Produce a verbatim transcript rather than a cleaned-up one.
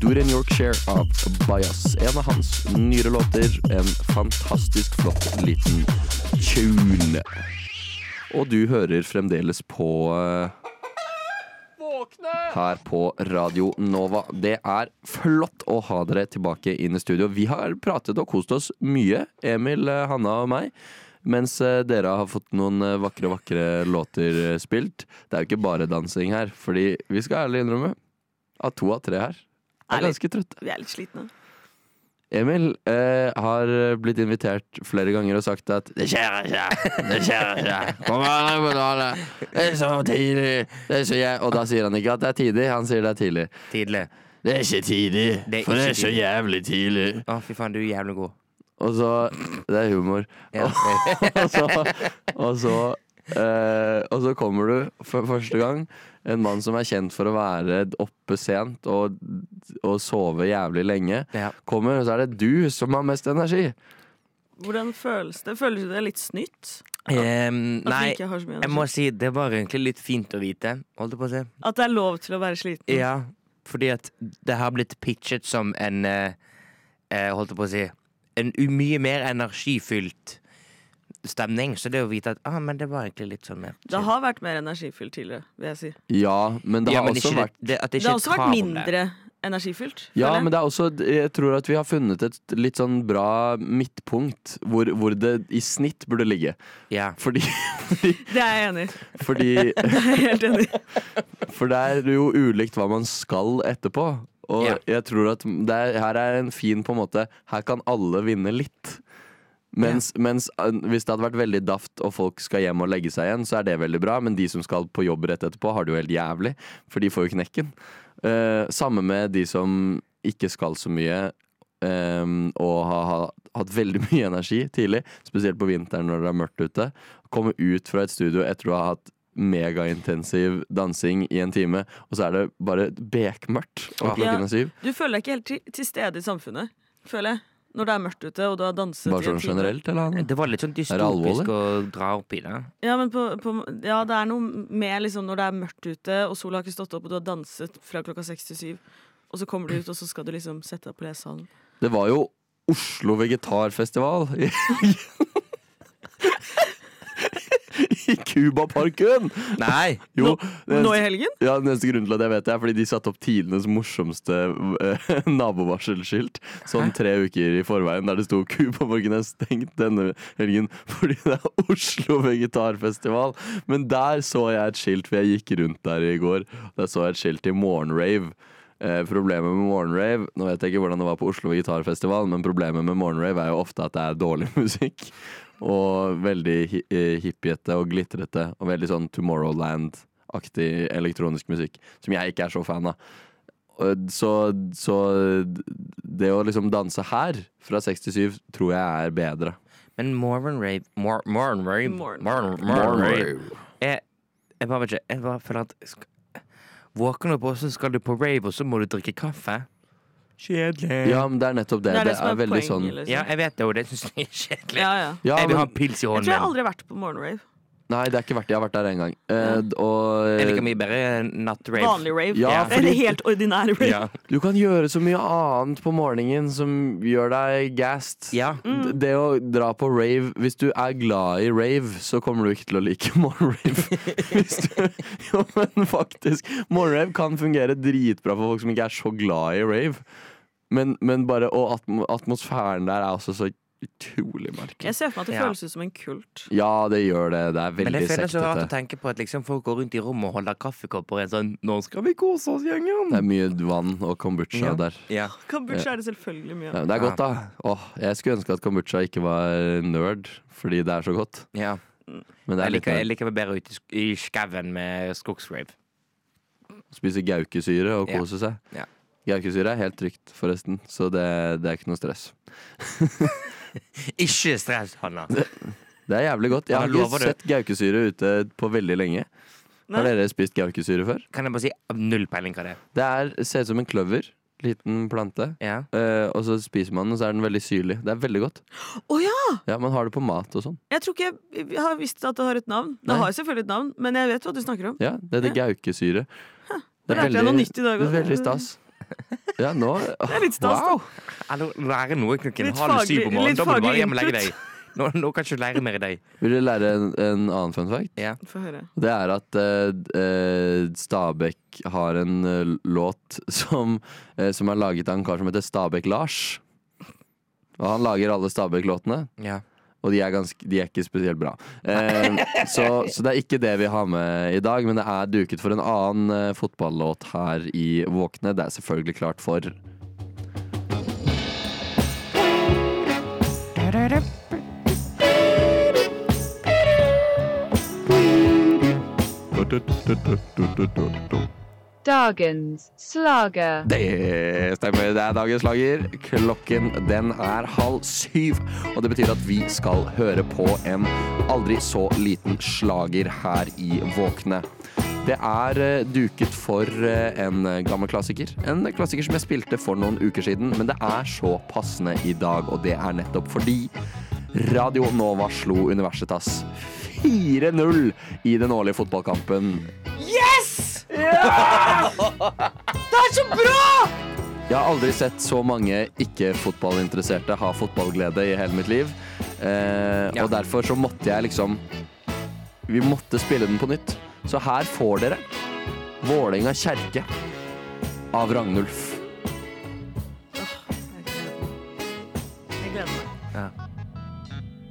Do It In Yorkshire av Bias. En av hans nyere låter, en fantastisk flott liten tune. Og du hører fremdeles på Våkne! Her på Radio Nova. Det er flott å ha dere tilbake inn i studio. Vi har pratet og kost oss mye, Emil, Hanna og meg. Mens dere har fått noen vakre, vakre låter spilt. Det er jo ikke bare dansing her, fordi vi skal ærlig innrømme at to av tre her er ganske trøtte. Vi er litt slitne. Emil eh, har blitt invitert flere ganger og sagt at det skjer ikke, det skjer ikke. Kom an, det er så tidlig. Det er så jæv... Og da sier han ikke at det er tidlig, han sier det er tidlig. Tidlig. Det er ikke tidlig, det er for det er tidlig. så jævlig tidlig. Å, fy faen, du er jævlig god. Og så, det er humor. Ja. og så, og så, eh, og så kommer du for første gang, en mann som er kjent for å være oppe sent og, og sove jævlig lenge, Ja. kommer, og så er det du som har mest energi. Hvordan føles det? Føles det litt snytt? Um, At vi nei, ikke har så mye jeg energi? må si det var egentlig litt fint å vite. Holdt jeg på å si. At det er lov til å være sliten? Ja, fordi at det har blitt pitchet som en eh, eh, holdt jeg på å si en u- mye mer energifylt stemning. Så det å vite at ah, men det var egentlig litt sånn mer Det har vært mer energifylt tidligere, vil jeg si. Ja, men det ja, har men også ikke, vært det, at det, Det ikke har er også vært krav om det. mindre energifylt. Ja, føler jeg. men det er også, jeg tror at vi har funnet et litt sånn bra midtpunkt hvor, hvor det i snitt burde ligge. Ja. Fordi, fordi, Det er jeg enig i. fordi Det er jeg helt enig i. For det er jo ulikt hva man skal etterpå. Og Ja. jeg tror at det er, her er en fin på en måte. Her kan alle vinne litt. Mens, mens uh, hvis det hadde vært veldig daft og folk skal hjem og legge seg igjen, så er det veldig bra. Men de som skal på jobb rett etterpå, har det jo helt jævlig. For de får jo knekken. Uh, samme med de som ikke skal så mye um, og har ha, hatt veldig mye energi tidlig. Spesielt på vinteren når det er mørkt ute. Komme ut fra et studio etter å ha hatt megaintensiv dansing i en time, og så er det bare bekmørkt, og Ja. klokken er syv. Du føler deg ikke helt til, til stede i samfunnet, føler jeg. Når det er mørkt ute, og du har danset Bare i en sånn time. generelt, eller? Anna? Det var litt sånn det alvorlig? dystopisk å dra opp i det. Ja, men på, på, ja, det er noe med liksom, når det er mørkt ute, og sola har ikke stått opp, og du har danset fra klokka seks til syv, og så kommer du ut, og så skal du liksom sette deg på lesesalen. Det var jo Oslo Vegetarfestival i, i Cubaparken! Nei! Jo, Nå i helgen? ja, neste grunn til at jeg vet det er fordi de satte opp tidenes morsomste eh, nabovarselskilt sånn tre uker i forveien, der det sto Cubaparken er stengt denne helgen fordi det er Oslo Vegetarfestival. Men der så jeg et skilt, for jeg gikk rundt der i går. Der så jeg et skilt i morgenrave. Eh, problemet med morgenrave, nå vet jeg ikke hvordan det var på Oslo Vegetarfestival, men problemet med morgenrave er jo ofte at det er dårlig musikk. Og veldig hi- eh, hippiete og glitrete, og veldig sånn Tomorrowland-aktig elektronisk musikk, som jeg ikke er så fan av. Og Så, så det å liksom danse her fra seks til syv tror jeg er bedre. Men morgen rave mor, Morgen rave Morgen. Morgen, morgen rave jeg, jeg bare vet ikke Jeg bare føler at sk- våkner opp, og så skal du på rave, og så må du drikke kaffe. Kjedelig. Ja, men det er nettopp det. Det er det, Det som er er veldig poenget, sånn liksom. Ja, jeg vet det, og det syns jeg er kjedelig. Ja, ja. ja, Jeg vil ha men, en pils i Jeg tror hånden jeg min. aldri har vært på morgenrave. Nei, det er ikke verdt det. Jeg har vært der en gang. Eh, og Jeg liker mye bedre nattrave. Vanlig rave. Ja, Eller fordi- helt ordinær rave. Ja. du kan gjøre så mye annet på morgenen som gjør deg gassed. Ja. D- Det å dra på rave, hvis du er glad i rave, så kommer du ikke til å like morgenrave. Hvis du, jo, men faktisk, morgenrave kan fungere dritbra for folk som ikke er så glad i rave. Men, men bare, og atmo, atmosfæren der er også så utrolig merkelig. Jeg ser for meg at det Ja. føles ut som en kult. Ja, det gjør det. Det er Men veldig det føles så rart å sektete. tenke på at liksom folk går rundt i rommet og holder kaffekopper og er sånn 'Nå skal vi kose oss, Det gjengen'. er mye vann og kombucha Ja. der. Ja. Kombucha er det selvfølgelig mye Ja, av. det er godt, da. Åh, jeg skulle ønske at kombucha ikke var nerd, fordi det er så godt. ja. Men det er Jeg litt liker, jeg nerd. liker meg bedre ute i sk- i skauen med skogsrave. Spise gaukesyre og Ja. kose seg. Ja. Gaukesyre er helt trygt, forresten, så det, det er ikke noe stress. Ikke stress, Hanna. Det er jævlig godt. Jeg har Ja, lover ikke du. sett gaukesyre ute på veldig lenge. Har Nei. dere spist gaukesyre før? Kan jeg bare si null peiling hva det er? Det er, ser ut som en kløver. Liten plante. Ja. Eh, og så spiser man den, og så er den veldig syrlig. Det er veldig godt. Å ja! Ja, Man har det på mat og sånn. Jeg tror ikke jeg, jeg har visst at det har et navn. Det Nei. har jo selvfølgelig et navn, men jeg vet hva du snakker om. Ja, Det heter gaukesyre. Da lærte jeg noe nytt i dag det er også. veldig stas. Ja, nå Det er litt stas, da. Wow! Ja, nå lærer noe klokken Litt halv syv på faglig- morgenen. litt Da må du bare faglig hjem og legge input. deg. Nå, nå kan ikke du lære mer i deg. Vil du lære en, en annen fun fact? Ja. Få høre. Det er at eh, eh, Stabæk har en eh, låt som, eh, som er laget av en kar som heter Stabæk Lars. Og han lager alle Stabæk-låtene. Ja. Og de er, ganske, de er ikke spesielt bra. Eh, så, så det er ikke det vi har med i dag, men det er duket for en annen eh, fotballåt her i Våkne. Det er selvfølgelig klart for Dagens slager. Det stemmer, det er dagens slager. Klokken den er halv syv, og det betyr at vi skal høre på en aldri så liten slager her i Våkne. Det er eh, duket for eh, en gammel klassiker. En klassiker som jeg spilte for noen uker siden, men det er så passende i dag, og det er nettopp fordi Radio Nova slo Universitas fire null i den årlige fotballkampen. Jeg har aldri sett så mange ikke-fotballinteresserte ha fotballglede i hele mitt liv. Eh, Ja. Og derfor så måtte jeg liksom Vi måtte spille den på nytt. Så her får dere Vålerenga Kjerke av Ragnulf.